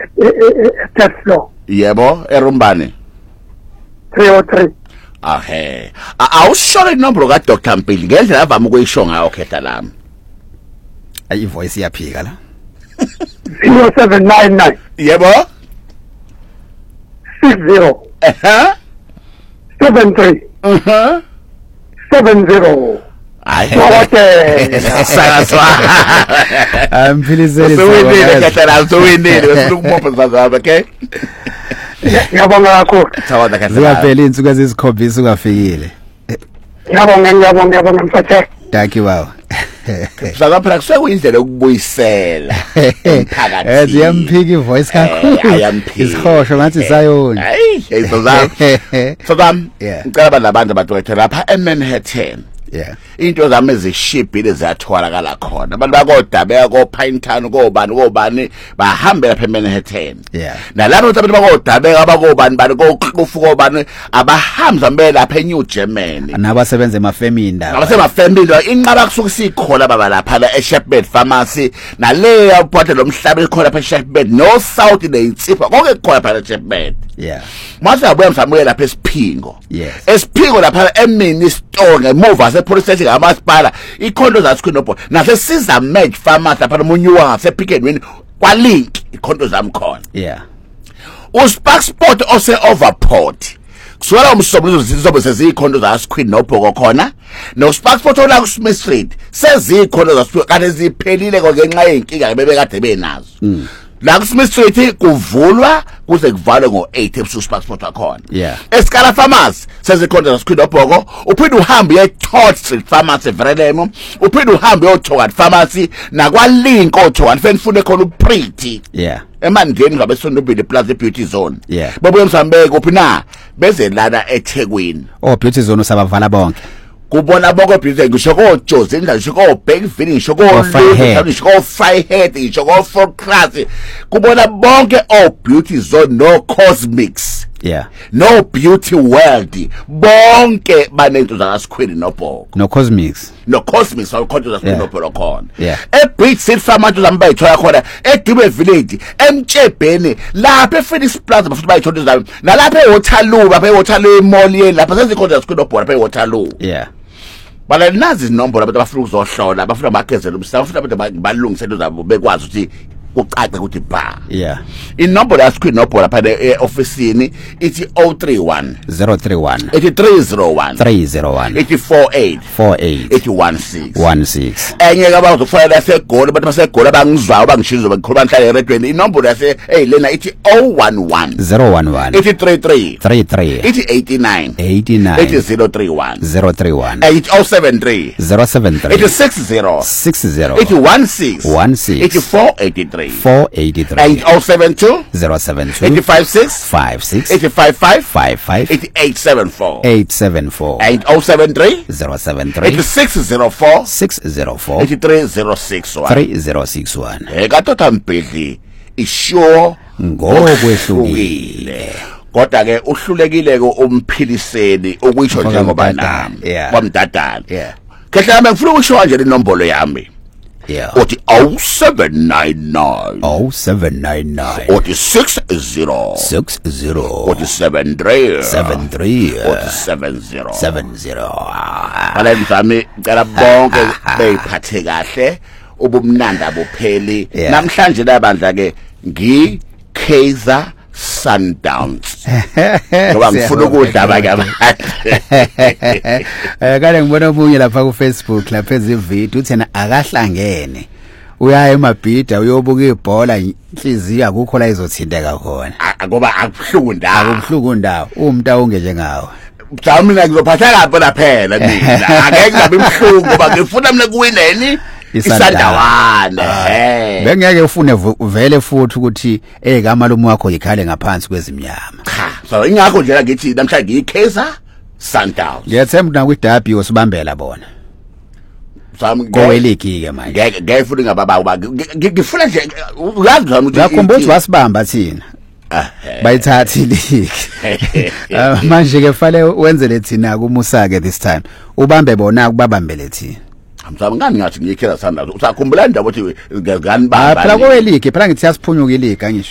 third floor. Yebo, erumbani. 303. Ahe. Awusho inombolo ka Dr. Mpili ngendlela avama ukuyisho ngayo khetha lami. Ayi voice iyaphika la. 0799. Yebo. 60. 73. 70. Hayi. Sawatela. Amphilizeli. Sowindile khetha lami sowindile bese ukubopha zazaba, okay? Ngiyabonga kakhulu. Sawona khetha. Ziyaphela insuku ezisikhombisa ungafikile. Ngiyabonga mfethu. Thank you wow. Saka phela kusekuyindlela ukubuyisela emphakathini. Ziyamphika ivoice kakhulu. Ayamphika. Isihosho ngathi sayona. Hayi, yizozami. Sodam, Yeah. ngicela labantu abadwethe lapha eManhattan. Yeah. Into zami ezishibhile ziyatholakala khona. Abantu bakodabeka ko Pinetown kobani bahambe lapha eManhattan. Yeah. Nalabo abantu bakodabeka abakobani bani kokufuko bani abahamza mbe lapha eNew Germany. Nabasebenza emafemini ndawo. Abasemafemini inqaba kusuka sikhona baba lapha la eShepherd Pharmacy naleya ubhode lomhlaba ekhona lapha eShepherd no South neinsipho konke khona lapha eShepherd. Yeah. Mase abuya msamuye lapha eSiphingo. Yes. eSiphingo lapha eMini store ngemuva sepolice station ngamasipala ikhonto zaSquinobho nase Siza Med Pharmacy lapha nomunyuwa ngase Pick and Win kwaLink ikhonto zami khona. Yeah. uSpark Sport ose Overport kuswela umsombuluzo zizobe sezikhonto zaSquinobho khona no Spark Sport ola ku Smith Street sezikhonto zaSquinobho kade ziphelile ngenxa yenkinga bebekade benazo. La ku Smith Street kuvulwa kuze kuvalwe ngo8 ebusuku Spark Sport wakhona. Yeah. Esikala Pharmacy sezikhonto zaSquinobho uphinde uhambe ye Todd Street Pharmacy Vrelemo uphinde uhambe uyoThokat Pharmacy nakwaLink uyoThokat fenifune khona uPretty. Yeah. Emandeni ngabe sonobile Plaza Beauty Zone. Yeah. Babuye msambeke kuphi na beze lana eThekwini. Oh Beauty Zone usabavala bonke. Kubona bonke beauty ngisho ko Jozi ngisho ko Bankville ngisho ko ngisho ko Fryhead ngisho ko Four Class kubona bonke Beauty Zone no Cosmetics. Yeah. No Beauty World bonke banento zakaSquini nobhoko. No Cosmetics. No Cosmetics awukhonto zaSquini nobhoko khona. Yeah. Big City Pharmacy zambayithola khona eDube Village eMtshebheni lapha ePhoenix Plaza bafuthi bayithola zami nalapha eWaterloo lapha eWaterloo Mall yeni lapha sezikhonto zaSquini nobhoko lapha eWaterloo. Yeah. Bala nazi inombolo abantu abafuna ukuzohlola bafuna magazela umsana bafuna abantu balungisele zabo bekwazi ukuthi kucace ukuthi ba. Yeah. Inombolo yaSquinobho lapha eofficeini ithi 031 031 8301 301 848 48 816 16. enye ke abazokufanele yaseGoli abantu baseGoli abangizwayo bangishizo bakhuluma nhlale eredweni inombolo yase lena ithi 011 011 833 33 ithi 89 89 ithi 031 031 ithi 073 073 ithi 60 60 ithi 16 16 ithi 483 483 072 072 856 56 855 55 874 874 073 073 8604 604 8306 3061 katotha Mpili isho ngokwehlukile kodwa ke uhlulekile ke umphiliseli ukuyisho njengoba nami kwamdadala khehla nami ngifuna ukusho nje inombolo yami yeah uthi 0799 0799 uthi 60 60 uthi 73 73 uthi 70 70 Bala mzami ngicela bonke beyiphathe kahle ubumnandi abupheli namhlanje labandla ke ngiKaizer Sundowns ngoba ngifuna ukudla abanye abantu kale ngibona omunye lapha ku Facebook lapha ezivideo uthena akahlangene uyaya emabhida uyobuka ibhola inhliziyo akukho la izothinteka khona ngoba akubuhlungu ndawo umuntu awunge njengawe mhlawumbe mina ngizophatha kabi laphela mina angeke ngabe ibhlungu ngoba ngifuna mina kuwineni isandawane bengeke ufune vele futhi ukuthi ekamalume wakho yikhale ngaphansi kwezimnyama so ingakho nje ngithi namhlanje ngiKaizer Sundowns ngiyethemba na kwiderby osibambela bona koweligi ke manje ngeke ngababa ngifuna nje uyazi nami ukuthi yakhombothi wasibamba thina bayithathi league manje ke fanele wenzele thina kumusa ke this time ubambe bona kubabambele thina Mzama ngani ngathi ngiKaizer Sundowns usakhumbula indaba ukuthi ngani baba phela koweligi phela ngithi siyasiphunyuka iliga ngisho